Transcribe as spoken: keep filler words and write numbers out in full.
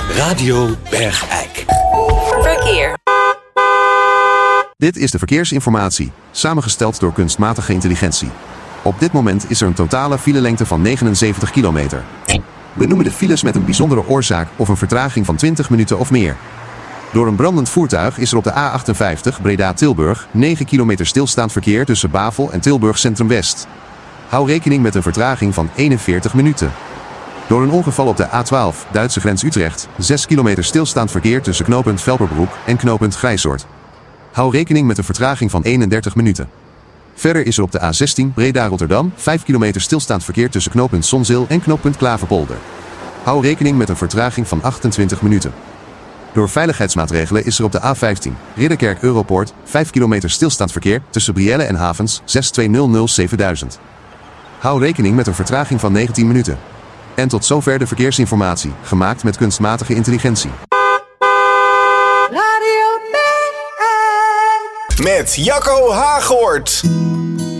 Radio Bergijk. Verkeer. Dit is de verkeersinformatie, samengesteld door kunstmatige intelligentie. Op dit moment is er een totale filelengte van negenenzeventig kilometer. We noemen de files met een bijzondere oorzaak of een vertraging van twintig minuten of meer. Door een brandend voertuig is er op de A achtenvijftig Breda-Tilburg negen kilometer stilstaand verkeer tussen Bavel en Tilburg Centrum West. Hou rekening met een vertraging van eenenveertig minuten. Door een ongeval op de A twaalf Duitse grens Utrecht zes kilometer stilstaand verkeer tussen knooppunt Velperbroek en knooppunt Grijsoord. Hou rekening met een vertraging van eenendertig minuten. Verder is er op de A zestien Breda-Rotterdam vijf kilometer stilstaand verkeer tussen knooppunt Zonzeel en knooppunt Klaverpolder. Hou rekening met een vertraging van achtentwintig minuten. Door veiligheidsmaatregelen is er op de A vijftien Ridderkerk Europoort vijf kilometer stilstaand verkeer tussen Brielle en Havens zes twee nul nul zevenduizend. Hou rekening met een vertraging van negentien minuten. En tot zover de verkeersinformatie, gemaakt met kunstmatige intelligentie. Radio Bergijk. Met Jacco Haaghoort.